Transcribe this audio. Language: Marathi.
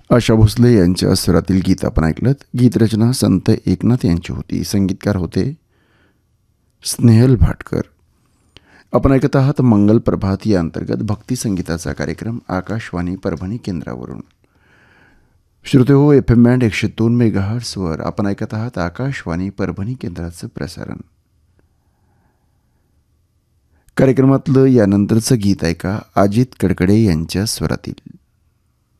आशा भोसले यांच्या स्वरातील गीत आपण ऐकलं. गीतरचना संत एकनाथ यांची होती. संगीतकार होते स्नेहल भाटकर. आपण ऐकत आहात मंगल प्रभात या अंतर्गत भक्ती संगीताचा कार्यक्रम आकाशवाणी परभणी केंद्रावरून. श्रोते हो, FM बँड 102 मेगाहर्ट्झवर आपण ऐकत आहात आकाशवाणी परभणी केंद्राचं प्रसारण. कार्यक्रमातलं यानंतरचं गीत ऐका अजित कडकडे यांच्या स्वरातील.